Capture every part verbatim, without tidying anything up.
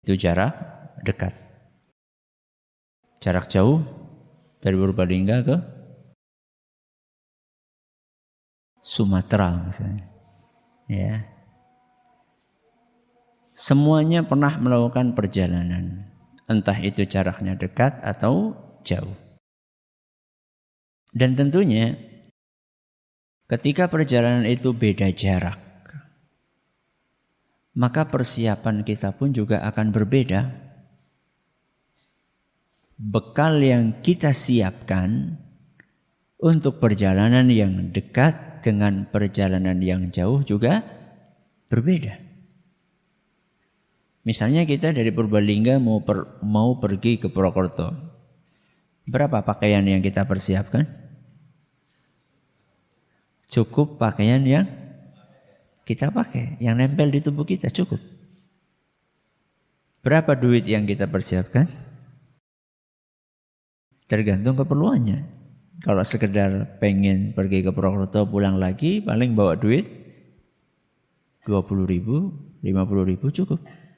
itu jarak dekat. Jarak jauh dari Purbalingga ke Sumatera misalnya. Ya. Semuanya pernah melakukan perjalanan, entah itu jaraknya dekat atau jauh. Dan tentunya ketika perjalanan itu beda jarak, maka persiapan kita pun juga akan berbeda. Bekal yang kita siapkan untuk perjalanan yang dekat dengan perjalanan yang jauh juga berbeda. Misalnya kita dari Purbalingga mau per, mau pergi ke Purwokerto. Berapa pakaian yang kita persiapkan? Cukup pakaian yang kita pakai, yang nempel di tubuh kita cukup. Berapa duit yang kita persiapkan? Tergantung keperluannya. Kalau sekedar pengen pergi ke Purwokerto pulang lagi, paling bawa duit dua puluh ribu, lima puluh ribu cukup.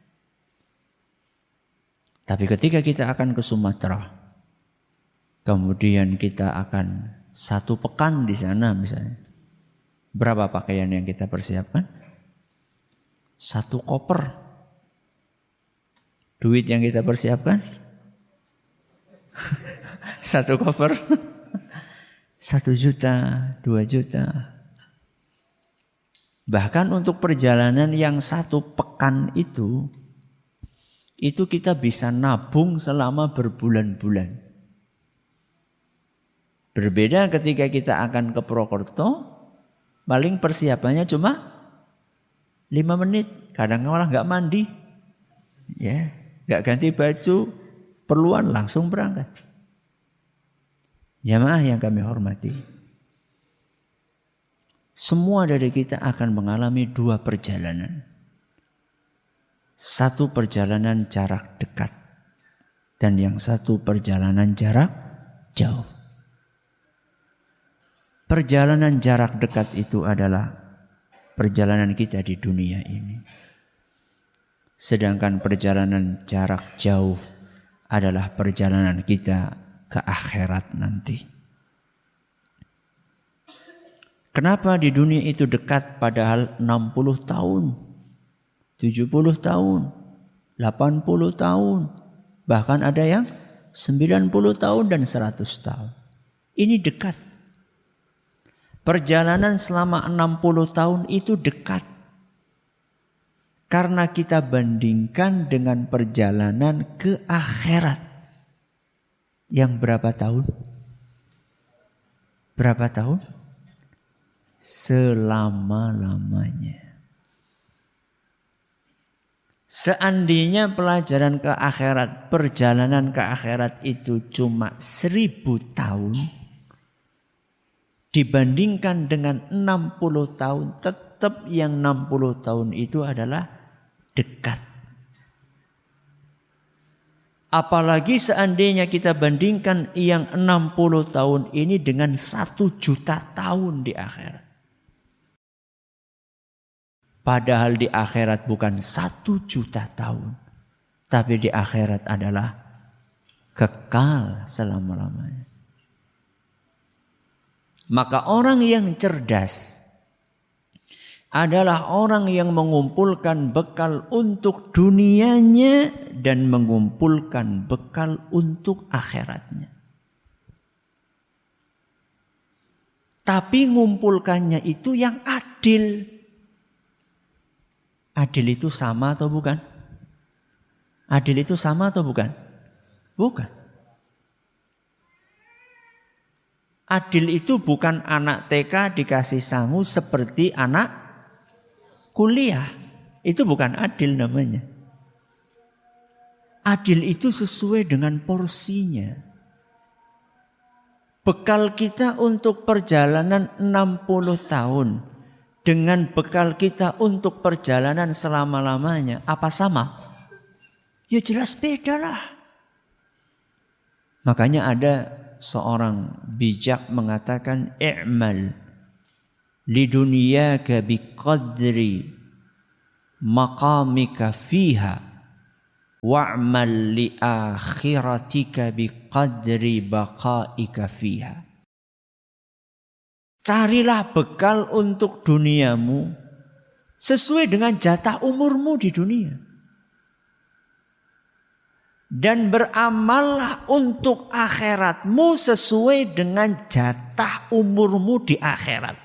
Tapi ketika kita akan ke Sumatera, kemudian kita akan satu pekan di sana misalnya, berapa pakaian yang kita persiapkan? Satu koper. Duit yang kita persiapkan? Satu koper. Satu juta, dua juta. Bahkan untuk perjalanan yang satu pekan itu, itu kita bisa nabung selama berbulan-bulan. Berbeda ketika kita akan ke Purwokerto, paling persiapannya cuma lima menit. Kadang malah gak mandi. Ya, gak ganti baju, perluan langsung berangkat. Jamaah yang kami hormati, semua dari kita akan mengalami dua perjalanan. Satu perjalanan jarak dekat dan yang satu perjalanan jarak jauh. Perjalanan jarak dekat itu adalah perjalanan kita di dunia ini. Sedangkan perjalanan jarak jauh adalah perjalanan kita ke akhirat nanti. Kenapa di dunia itu dekat padahal enam puluh tahun, tujuh puluh tahun, delapan puluh tahun, bahkan ada yang sembilan puluh tahun dan seratus tahun. Ini dekat. Perjalanan selama enam puluh tahun itu dekat. Karena kita bandingkan dengan perjalanan ke akhirat. Yang berapa tahun? Berapa tahun? Selama-lamanya. Seandainya pelajaran ke akhirat, perjalanan ke akhirat itu cuma seribu tahun, dibandingkan dengan enam puluh tahun, tetap yang enam puluh tahun itu adalah dekat. Apalagi seandainya kita bandingkan yang enam puluh tahun ini dengan satu juta tahun di akhirat. Padahal di akhirat bukan satu juta tahun. Tapi di akhirat adalah kekal selama-lamanya. Maka orang yang cerdas adalah orang yang mengumpulkan bekal untuk dunianya dan mengumpulkan bekal untuk akhiratnya. Tapi ngumpulkannya itu yang adil. Adil itu sama atau bukan? Adil itu sama atau bukan? Bukan. Adil itu bukan anak T K dikasih sangu seperti anak kuliah. Itu bukan adil namanya. Adil itu sesuai dengan porsinya. Bekal kita untuk perjalanan enam puluh tahun dengan bekal kita untuk perjalanan selama-lamanya, apa sama? Ya jelas beda lah. Makanya ada seorang bijak mengatakan, i'mal lidunyaka biqadri maqamika fiha wa'mal li akhiratika biqadri baqaika fiha. Carilah bekal untuk duniamu sesuai dengan jatah umurmu di dunia. Dan beramallah untuk akhiratmu sesuai dengan jatah umurmu di akhirat.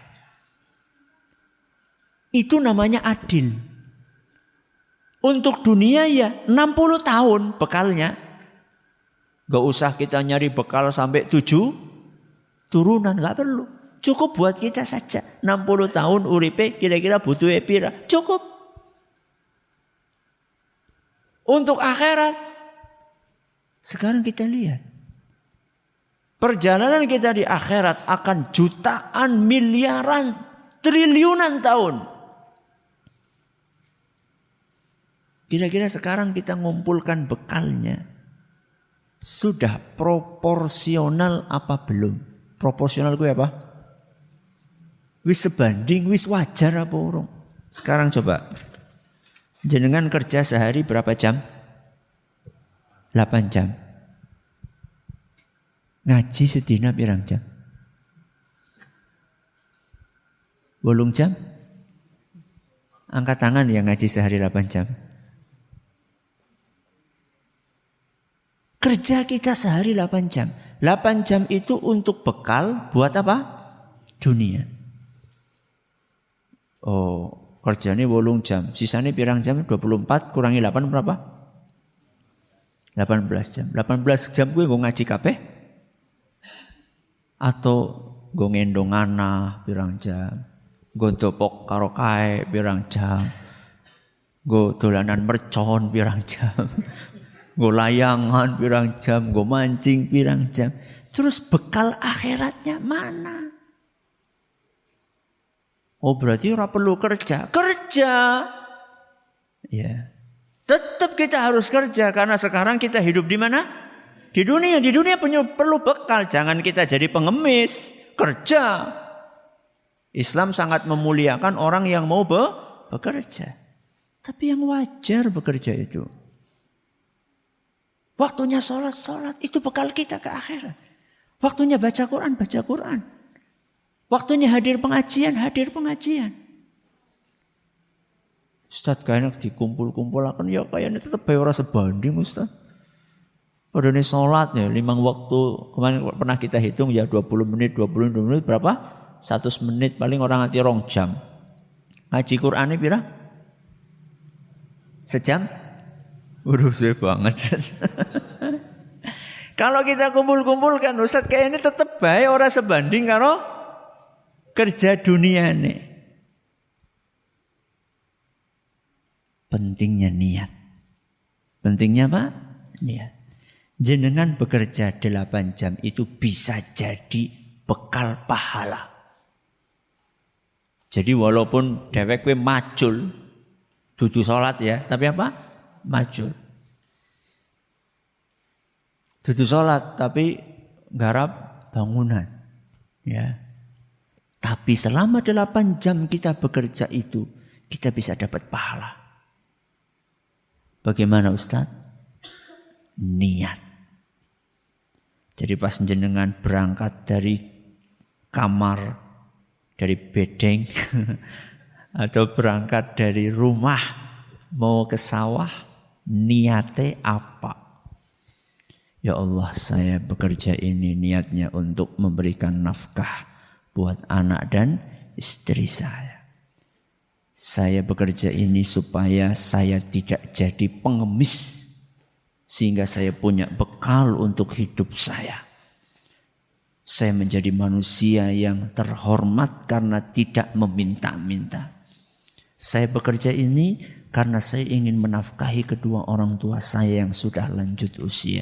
Itu namanya adil. Untuk dunia ya enam puluh tahun bekalnya. Gak usah kita nyari bekal sampai tujuh turunan, gak perlu. Cukup buat kita saja. enam puluh tahun uripe kira-kira butuh pira. Cukup. Untuk akhirat. Sekarang kita lihat. Perjalanan kita di akhirat akan jutaan, miliaran, triliunan tahun. Kira-kira sekarang kita ngumpulkan bekalnya. Sudah proporsional apa belum? Proporsional gue apa? Wis sebanding, wis wajar apa urung? Sekarang coba. Jenengan kerja sehari berapa jam? delapan jam. Ngaji sedina pirang jam? Wolung jam? Angkat tangan yang ngaji sehari delapan jam. Kerja kita sehari delapan jam. delapan jam itu untuk bekal buat apa? Dunia. Oh, kerjanya wolung jam. Sisanya pirang jam? dua puluh empat kurangi delapan berapa? delapan belas jam. delapan belas jam gue gue ngaji kabeh? Atau gue ngendong anak pirang jam? Gue dopok karo kae pirang jam? Gue dolanan mercon pirang jam? Gue layangan pirang jam? Gue mancing pirang jam? Terus bekal akhiratnya mana? Oh berarti orang perlu kerja. Kerja. Ya. Tetap kita harus kerja karena sekarang kita hidup di mana? Di dunia. Di dunia punya perlu bekal. Jangan kita jadi pengemis. Kerja. Islam sangat memuliakan orang yang mau be bekerja. Tapi yang wajar bekerja itu. Waktunya sholat-sholat. Itu bekal kita ke akhirat. Waktunya baca Quran, baca Quran. Waktunya hadir pengajian, hadir pengajian. Ustaz kayaknya dikumpul-kumpul akan ya kayaknya tetap bayar orang sebanding Ustaz. Pada ini sholat ya lima waktu kemarin pernah kita hitung ya dua puluh menit, dua puluh menit berapa? seratus menit paling orang nanti rong jam. Ngaji Quran ini pira? Sejam? Waduh saya banget. Kalau kita kumpul-kumpulkan Ustaz kayaknya tetap bayar orang sebanding karo kerja dunia nih. Pentingnya niat. Pentingnya apa? Niat. Jenengan bekerja delapan jam itu bisa jadi bekal pahala. Jadi walaupun dewek kowe macul, dudu salat ya, tapi apa? Macul. Dudu salat tapi garap bangunan. Ya. Tapi selama delapan jam kita bekerja itu, kita bisa dapat pahala. Bagaimana Ustaz? Niat. Jadi pas jenengan berangkat dari kamar, dari bedeng, atau berangkat dari rumah mau ke sawah, niatnya apa? Ya Allah, saya bekerja ini niatnya untuk memberikan nafkah buat anak dan istri saya. Saya bekerja ini supaya saya tidak jadi pengemis. Sehingga saya punya bekal untuk hidup saya. Saya menjadi manusia yang terhormat karena tidak meminta-minta. Saya bekerja ini karena saya ingin menafkahi kedua orang tua saya yang sudah lanjut usia.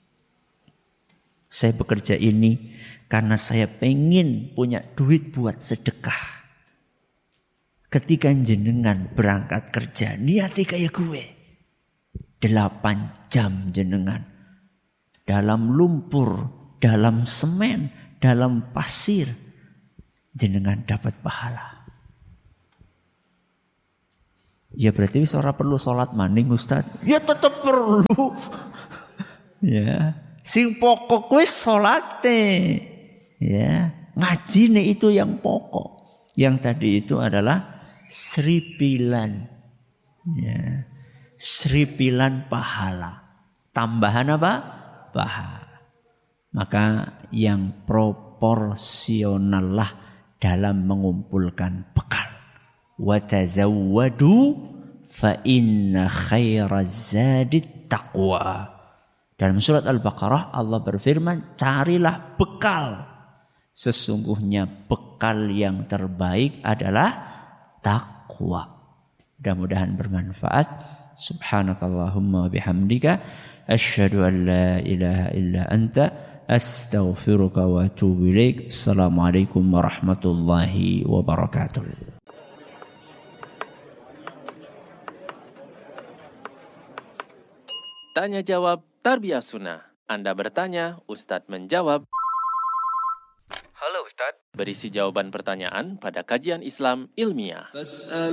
Saya bekerja ini karena saya pengen punya duit buat sedekah. Ketika jenengan berangkat kerja, niati kayak gue. Delapan jam jenengan. Dalam lumpur, dalam semen, dalam pasir. Jenengan dapat pahala. Ya berarti wis ora perlu salat maning Ustaz. Ya tetep perlu. Ya, sing pokok wis salate. Ya, ngajine itu yang pokok. Yang tadi itu adalah seripilan. Ya. Seripilan pahala. Tambahan apa? Pahala. Maka yang proporsional lah dalam mengumpulkan bekal. Wa tazawwadu fa inna khairaz zadit taqwa. Dalam surat Al-Baqarah Allah berfirman, carilah bekal. Sesungguhnya bekal yang terbaik adalah takwa. Mudah-mudahan bermanfaat. Subhanakallahumma bihamdika asyhadu an la ilaha illa anta astaghfiruka wa atubu ilaik. Assalamualaikum warahmatullahi wabarakatuh. Tanya jawab Tarbiyah Sunnah. Anda bertanya, Ustadz menjawab. Halo Ustadz. Berisi jawaban pertanyaan pada kajian Islam ilmiah.